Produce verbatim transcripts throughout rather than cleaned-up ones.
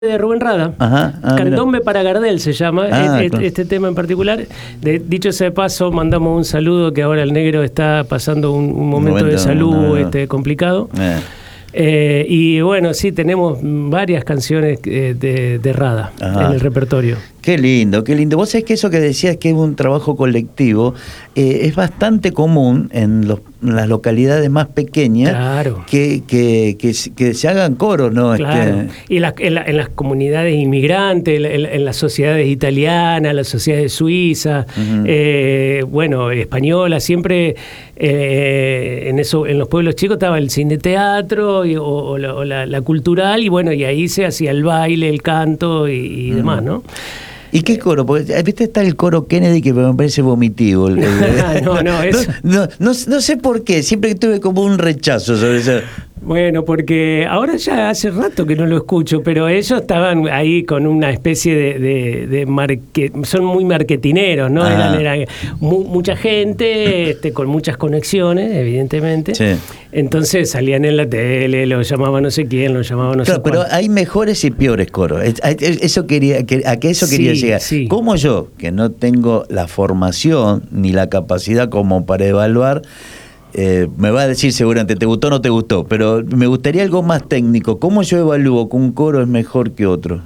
de Rubén Rada. Ajá, ah, Candombe mira. para Gardel se llama, Ah, este, claro. este tema en particular. De, dicho sea de paso, mandamos un saludo, que ahora el negro está pasando un, un momento, momento, de salud no, no. este, complicado. Eh. Eh, y bueno, sí, tenemos varias canciones eh, de, de Rada Ajá. en el repertorio. Qué lindo, qué lindo. Vos sabés que eso que decías que es un trabajo colectivo, eh, es bastante común en, los, en las localidades más pequeñas. Claro. que, que, que, se- que se hagan coros, ¿no? Claro. Este, Y en, la- en la- en las comunidades inmigrantes, en, en- en las sociedades italianas, las sociedades suizas, Ujú. eh, bueno, españolas, siempre eh, en eso, en los pueblos chicos estaba el cine teatro y- o, o la, o la- la cultural, y bueno, y ahí se hacía el baile, el canto y, y demás, ¿no? ¿Y qué coro? Porque viste está el coro Kennedy que me parece vomitivo. El- el- No, no, eso- no, no, no sé por qué, siempre tuve como un rechazo sobre eso. Bueno, porque ahora ya hace rato que no lo escucho, pero ellos estaban ahí con una especie de... de, de marque- son muy marketineros, ¿no? Ajá. Eran, eran mu- mucha gente, este, con muchas conexiones, evidentemente. Sí. Entonces salían en la tele, lo llamaba no sé quién, lo llamaba no Claro, sé pero cuál. hay mejores y peores coros. Es- es- Eso quería, que- a que eso Sí, quería llegar. sí. Como yo, que no tengo la formación ni la capacidad como para evaluar, eh, me va a decir seguramente te gustó o no te gustó, pero me gustaría algo más técnico. ¿Cómo yo evalúo que un coro es mejor que otro?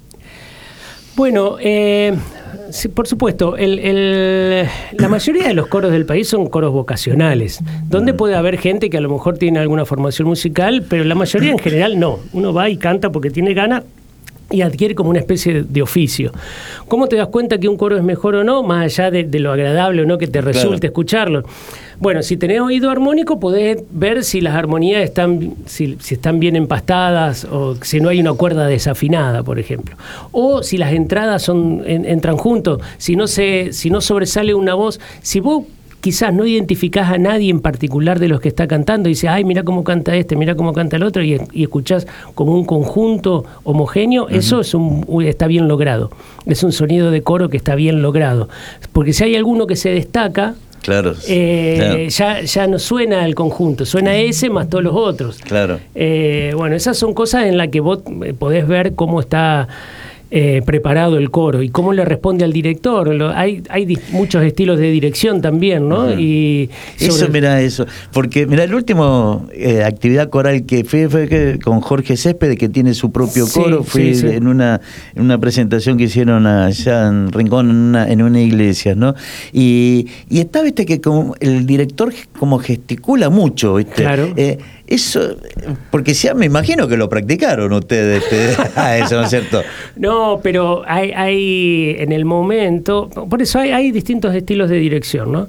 Bueno, eh, sí, por supuesto, el- el- la mayoría de los coros del país son coros vocacionales, donde puede haber gente que a lo mejor tiene alguna formación musical, pero la mayoría en general no. Uno va y canta porque tiene ganas y adquiere como una especie de, de oficio. ¿Cómo te das cuenta que un coro es mejor o no, más allá de, de lo agradable o no que te resulte Claro. escucharlo? Bueno, si tenés oído armónico, podés ver si las armonías están, si, si están bien empastadas o si no hay una cuerda desafinada, por ejemplo. O si las entradas son en- entran juntos, si no, se, si no sobresale una voz. Si vos quizás no identificás a nadie en particular de los que está cantando y dices, ay, mira cómo canta este, mira cómo canta el otro, y, y escuchás como un conjunto homogéneo, eso es un, uy, está bien logrado. Es un sonido de coro que está bien logrado. Porque si hay alguno que se destaca, Claro. eh, claro. ya, ya no suena el conjunto, suena ese más todos los otros. Claro. Eh, bueno, esas son cosas en las que vos eh, podés ver cómo está eh, preparado el coro y cómo le responde al director. Lo- hay hay di- muchos estilos de dirección también, ¿no? Ujú. Y sobre- Eso, mira, eso. Porque, mira, el último eh, actividad coral que fui fue que, con Jorge Céspedes, que tiene su propio Sí, coro. Fui sí, sí. en una en una presentación que hicieron allá en Rincón, en una, en una iglesia, ¿no? Y, y está, viste, que como el director como gesticula mucho, ¿viste? Claro. Eh, eso, porque ya me imagino que lo practicaron ustedes, este, a eso, ¿no es cierto? No, pero hay, hay en el momento, por eso hay, hay distintos estilos de dirección, ¿no?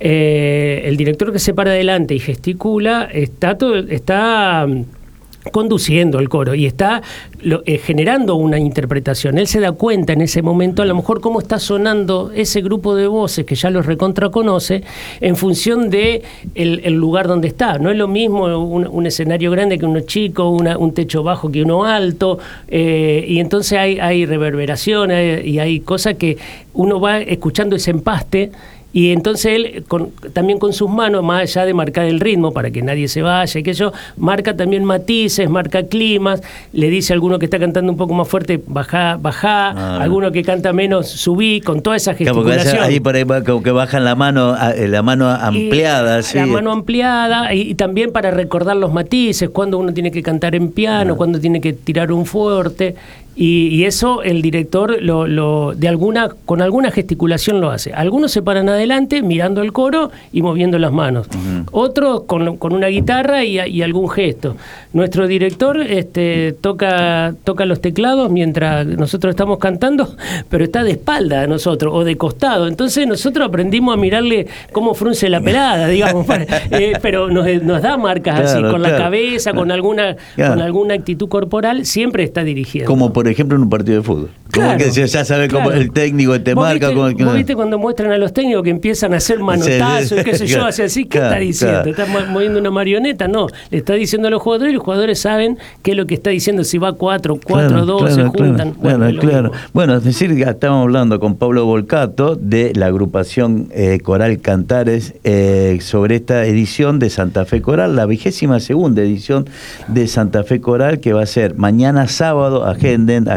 Eh, el director que se para adelante y gesticula está todo, está mm, conduciendo el coro y está lo- eh, generando una interpretación. Él se da cuenta en ese momento a lo mejor cómo está sonando ese grupo de voces que ya los recontra conoce en función de el, el lugar donde está. No es lo mismo un, un escenario grande que uno chico, una- un techo bajo que uno alto, eh, y entonces hay, hay reverberación hay- y hay cosas que uno va escuchando ese empaste. Y entonces él, con- también con sus manos, más allá de marcar el ritmo para que nadie se vaya y que yo, marca también matices, marca climas, le dice a alguno que está cantando un poco más fuerte, bajá, bajá, Ah. alguno que canta menos, subí, con toda esa Claro, porque gesticulación. ahí por ahí va- como que bajan la mano, a- eh, la mano ampliada, Y sí. La mano ampliada y, y también para recordar los matices, cuando uno tiene que cantar en piano, cuando tiene que tirar un fuerte. Y, y eso el director lo, lo, de alguna, con alguna gesticulación lo hace. Algunos se paran adelante mirando el coro y moviendo las manos. Otros con, con una guitarra y, y algún gesto. Nuestro director este, toca, toca los teclados mientras nosotros estamos cantando, pero está de espalda a nosotros o de costado. Entonces nosotros aprendimos a mirarle cómo frunce la pelada, digamos, para- eh, pero nos, nos da marcas así, Claro, con la claro. cabeza, con alguna, Claro. con alguna actitud corporal, siempre está dirigiendo. Como por ejemplo en un partido de fútbol. Como Claro, que ya sabe cómo claro. el técnico te ¿Vos marca. Viste, Como, ¿Vos viste cuando muestran a los técnicos que empiezan a hacer manotazos, qué sé yo, hacia así? ¿Qué Claro, está diciendo? claro. ¿Está moviendo una marioneta? No, le está diciendo a los jugadores y los jugadores saben qué es lo que está diciendo, si va cuatro, cuatro, dos, claro, se claro, juntan. Claro, bueno, claro. Bueno, es decir, que estábamos hablando con Pablo Volcato de la agrupación eh, Coral Cantares eh, sobre esta edición de Santa Fe Coral, la vigésima segunda edición de Santa Fe Coral, que va a ser mañana sábado, agenden.